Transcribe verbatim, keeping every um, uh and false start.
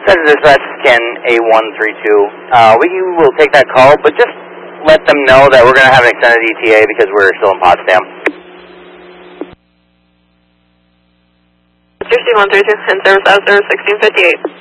Center Dispatch Ken A one three two. Uh, we will take that call, but just let them know that we're going to have an extended E T A because we're still in Potsdam. three one three two, and service out service sixteen fifty-eight.